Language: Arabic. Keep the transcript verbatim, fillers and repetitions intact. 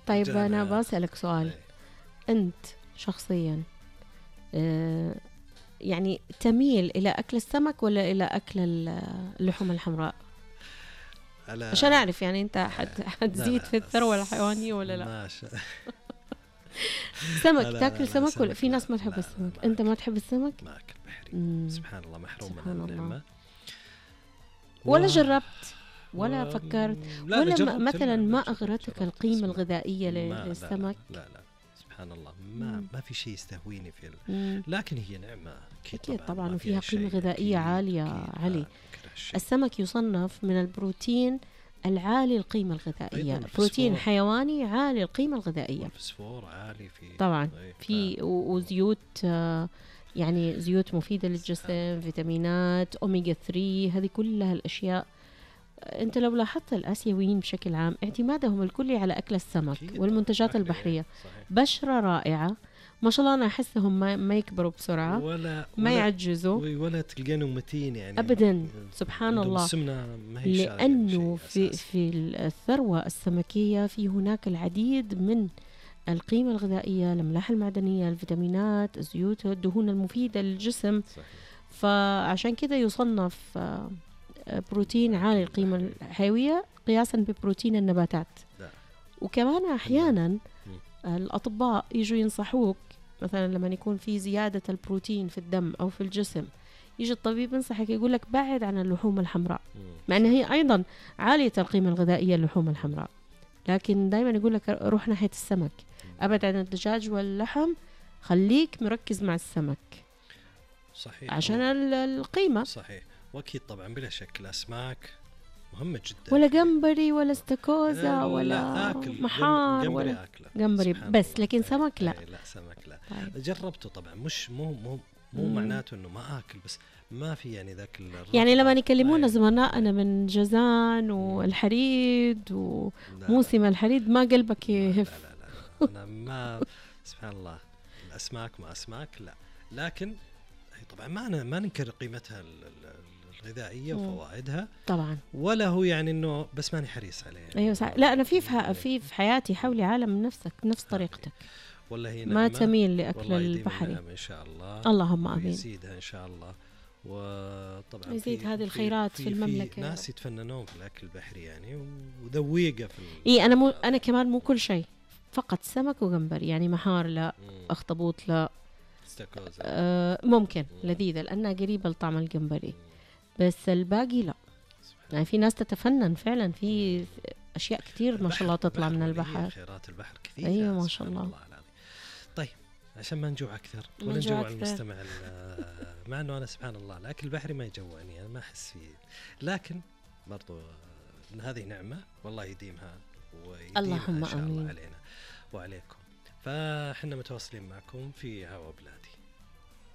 طيب أنا رجعنا- بسألك سؤال، إيه. أنت شخصيا آه، يعني تميل إلى أكل السمك ولا إلى أكل ال- اللحوم الحمراء؟ على عشان أعرف يعني أنت حت- حتزيد لا، في الثروة الحيوانية ولا لا؟ ما شاء سمك لا، لا، تاكل لا، سمك ولا سمك في لا، ناس ما تحب لا، لا، السمك؟ ما أنت ما أكل. تحب السمك؟ ما أكل بحري. مم. سبحان الله، محروم من سبحان الله. هالنعمة. ولا و- جربت ولا و- فكرت لا، ولا لا، م- جربت. مثلا لا، لا، ما جربت- أغرتك جربت القيمة السمك. الغذائية ما- ل- لا، لا، للسمك؟ لا، لا، سبحان الله، ما مم. ما في شيء يستهويني في ال... مم. لكن هي نعمة أكيد, أكيد طبعاً، ما وفيها فيها قيمة شيء. غذائية أكيد، عالية أكيد، علي. ما ننكر هالشيء. السمك يصنف من البروتين العالي القيمة الغذائية، أيضاً بروتين الفسفور. حيواني عالي القيمة الغذائية والفسفور عالي في طبعا. أي، في ف- و- وزيوت آه، يعني زيوت مفيدة سبحان للجسم، فيتامينات، أوميجا ثلاثة، هذه كلها الأشياء. آه، أنت لو لاحظت الآسيويين بشكل عام اعتمادهم الكلي على أكل السمك أكيد والمنتجات طبعاً. البحرية. صحيح. بشرة رائعة ما شاء الله، أنا أحسهم ما, ما يكبروا بسرعة، ولا ما ولا يعجزوا وي- ولا تلقينه متين يعني أبداً. سبحان عندهم الله. السمنة ما هي شايلة لأنه شيء في أساسي. في الثروة السمكية في هناك العديد من القيمة الغذائية، الأملاح المعدنية، الفيتامينات، الزيوت، الدهون المفيدة للجسم. صحيح. فعشان كده يصنف آه، آه، بروتين عالي القيمة الحيوية قياسا ببروتين النباتات. لا. وكمان أحيانا مم. الأطباء يجوا ينصحوك مثلا لما يكون في زيادة البروتين في الدم أو في الجسم، يجي الطبيب ينصحك يقول لك بعد عن اللحوم الحمراء، مم. مع أن هي أيضا عالية القيمة الغذائية اللحوم الحمراء، لكن دايما يقول لك روح ناحية السمك، أبعد عن الدجاج واللحم، خليك مركز مع السمك صحيح. عشان ال- القيمة. صحيح. واكيد طبعا بلا شك الاسماك مهمه جدا. ولا جمبري ولا استاكوزا آه، ولا لا اكل محار جمبري ولا اكله جمبري سبحان بس، الله. لكن إيه، سمك لا. إيه، لا سمك لا. طيب. جربته طبعا، مش مو مو مو مم. معناته انه ما اكل، بس ما في يعني ذاك الرغبة. يعني لما يكلمونا إيه. زملائنا من جازان والحريد وموسم الحريد ما قلبك لا، يهف؟ لا لا, لا. انا ما سبحان الله، الاسماك ما اسماك لا، لكن هي طبعا ما ن- ما ننكر قيمتها ال- ال- الغذائيه مم. وفوائدها، طبعا. ولا هو يعني انه بس ماني حريص عليه يعني. ايوه صح. لا انا في في في, في حياتي حولي عالم نفسك نفس طريقتك، والله هي ما نعمة. تميل لاكل والله يديم البحري. النعمة ان شاء الله، اللهم امين. ويزيدها ان شاء الله. وطبعا يزيد في هذه في- الخيرات في, في المملكة. في ناس يتفننون في الاكل البحري يعني، وذويقه في ال... اي انا مو انا كمان مو كل شيء، فقط سمك وجمبري، يعني محار لا، مم. اخطبوط لا. استاكوزا. آه ممكن مم. لذيذة لأنها قريبة لطعم الجمبري، مم. بس الباقي لا. سبحان يعني في ناس تتفنن فعلا في أشياء كتير ما البحر- شاء الله تطلع من البحر مليء، البحر. خيرات البحر كثير. أيوة ما سبحان شاء الله. العظيم. طيب عشان ما نجوع اكثر ما ولا نجوع نجوع أكثر. المستمع ال- مع انه انا سبحان الله الاكل البحري ما يجوعني، انا ما احس فيه، لكن برضو آه، هذه نعمه والله يديمها ويديمها اللهم ان شاء آمين. الله علينا وعليكم. فاحنا متواصلين معكم في هوا بلادي.